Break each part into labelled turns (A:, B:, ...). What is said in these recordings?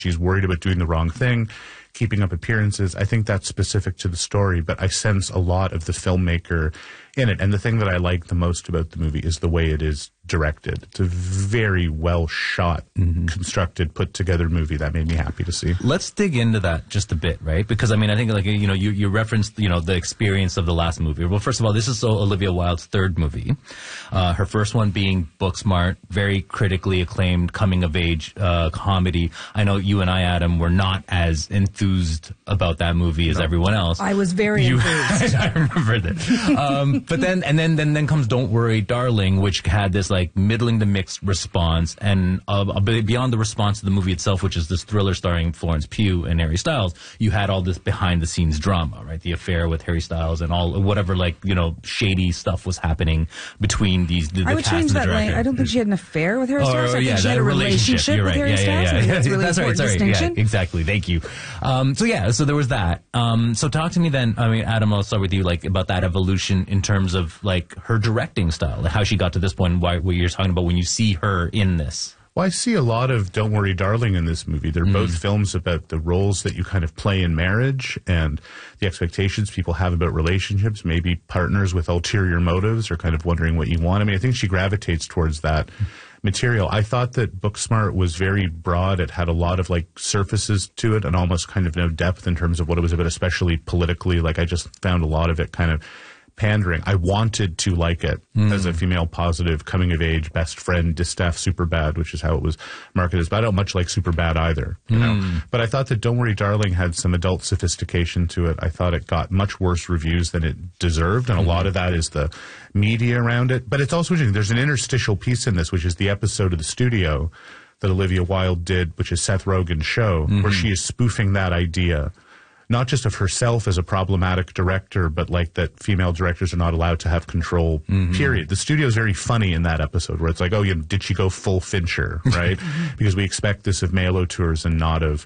A: she's worried about doing the wrong thing, keeping up appearances. I think that's specific to the story, but I sense a lot of the filmmaker in it. And the thing that I like the most about the movie is the way it is directed. It's a very well shot, constructed, put together movie that made me happy to see.
B: Let's dig into that just a bit, right? Because I mean, I think like, you know, you referenced, you know, the experience of the last movie. Well, first of all, this is Olivia Wilde's third movie. Her first one being Booksmart, very critically acclaimed coming of age comedy. I know you and I, Adam, were not as enthused about that movie as everyone else.
C: I was very enthused.
B: I remember that. But then comes Don't Worry, Darling, which had this like middling to mixed response, and beyond the response to the movie itself, which is this thriller starring Florence Pugh and Harry Styles, you had all this behind the scenes drama, right? The affair with Harry Styles and all whatever, like, you know, shady stuff was happening between the
C: I would
B: cast
C: change
B: and the
C: that
B: director.
C: lane. I don't think she had an affair with Harry Styles. I think she had a relationship
B: You're
C: with
B: right.
C: Harry Styles. I think that's a really important distinction.
B: Yeah, exactly. Thank you. So there was that. So talk to me then. I mean, Adam, I'll start with you, like, about that evolution in terms of like her directing style, how she got to this point, what you're talking about when you see her in this.
A: Well, I see a lot of Don't Worry, Darling in this movie. They're both films about the roles that you kind of play in marriage and the expectations people have about relationships, maybe partners with ulterior motives or kind of wondering what you want. I mean, I think she gravitates towards that material. I thought that Booksmart was very broad. It had a lot of like surfaces to it and almost kind of no depth in terms of what it was about, especially politically. Like, I just found a lot of it kind of pandering. I wanted to like it as a female positive, coming of age, best friend, distaff Superbad, which is how it was marketed. But I don't much like Superbad either, you know. But I thought that Don't Worry, Darling had some adult sophistication to it. I thought it got much worse reviews than it deserved, and a lot of that is the media around it. But it's also interesting. There's an interstitial piece in this, which is the episode of The Studio that Olivia Wilde did, which is Seth Rogen's show, where she is spoofing that idea, not just of herself as a problematic director, but like that female directors are not allowed to have control, period. The Studio is very funny in that episode where it's like, oh, did she go full Fincher, right? Because we expect this of male auteurs and not of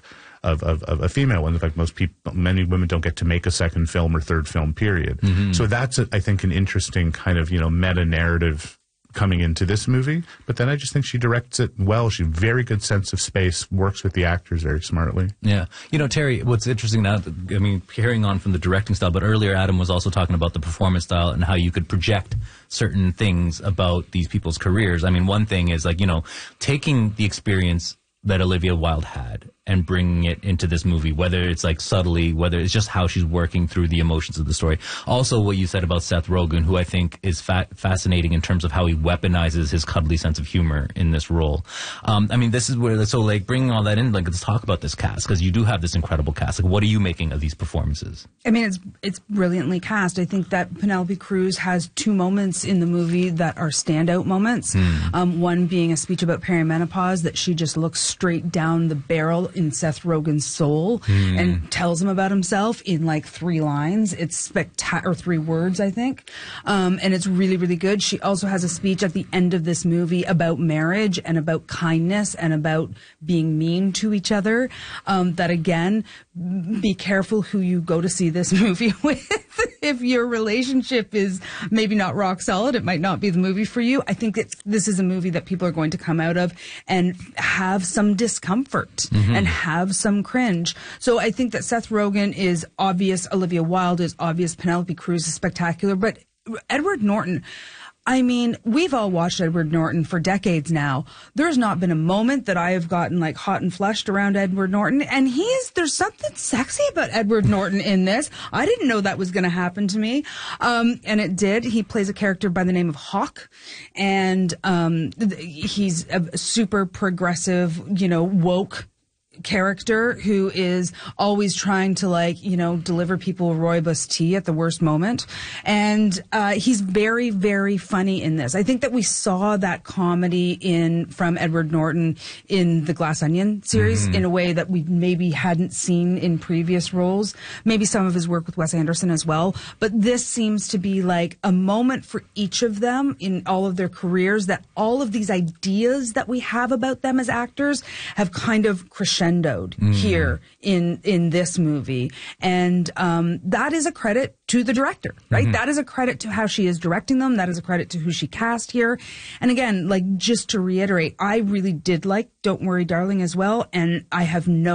A: a female one. In fact, many women don't get to make a second film or third film, period. So that's, I think, an interesting kind of, you know, meta-narrative coming into this movie, but then I just think she directs it well. She has a very good sense of space, works with the actors very smartly. Yeah.
B: You know, Terry, what's interesting now, I mean, carrying on from the directing style, but earlier Adam was also talking about the performance style and how you could project certain things about these people's careers. I mean, one thing is like, you know, taking the experience that Olivia Wilde had and bringing it into this movie, whether it's like subtly, whether it's just how she's working through the emotions of the story. Also, what you said about Seth Rogen, who I think is fascinating in terms of how he weaponizes his cuddly sense of humor in this role. I mean, this is where, so like bringing all that in, like let's talk about this cast, because you do have this incredible cast. Like, what are you making of these performances?
C: I mean, it's brilliantly cast. I think that Penelope Cruz has two moments in the movie that are standout moments. One being a speech about perimenopause that she just looks straight down the barrel in Seth Rogen's soul and tells him about himself in like 3 lines. It's spectacular, or 3 words, I think. And it's really, really good. She also has a speech at the end of this movie about marriage and about kindness and about being mean to each other. That again, be careful who you go to see this movie with. If your relationship is maybe not rock solid, it might not be the movie for you. I think this is a movie that people are going to come out of and have some discomfort and have some cringe. So I think that Seth Rogen is obvious, Olivia Wilde is obvious, Penelope Cruz is spectacular, but Edward Norton, I mean, we've all watched Edward Norton for decades now. There's not been a moment that I have gotten like hot and flushed around Edward Norton. And there's something sexy about Edward Norton in this. I didn't know that was going to happen to me. And it did. He plays a character by the name of Hawk. And, he's a super progressive, you know, woke character who is always trying to like, you know, deliver people rooibos tea at the worst moment. And he's very, very funny in this. I think that we saw that comedy from Edward Norton in the Glass Onion series in a way that we maybe hadn't seen in previous roles. Maybe some of his work with Wes Anderson as well. But this seems to be like a moment for each of them in all of their careers, that all of these ideas that we have about them as actors have kind of crescendoed crescendoed here in this movie. And that is a credit to the director, right? That is a credit to how she is directing them. That is a credit to who she cast here. And again, like, just to reiterate, I really did like Don't Worry, Darling as well. And I have no